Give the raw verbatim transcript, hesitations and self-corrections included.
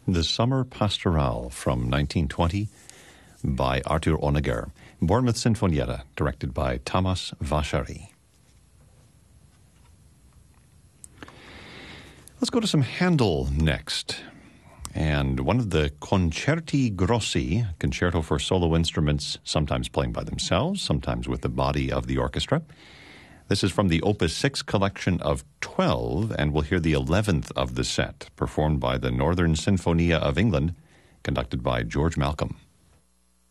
The Summer Pastorale from nineteen twenty by Artur Honegger. Bournemouth Sinfonietta, directed by Tamas Vachari. Let's go to some Handel next. And one of the Concerti Grossi, concerto for solo instruments, sometimes playing by themselves, sometimes with the body of the orchestra. This is from the Opus six collection of twelve, and we'll hear the eleventh of the set, performed by the Northern Sinfonia of England, conducted by George Malcolm.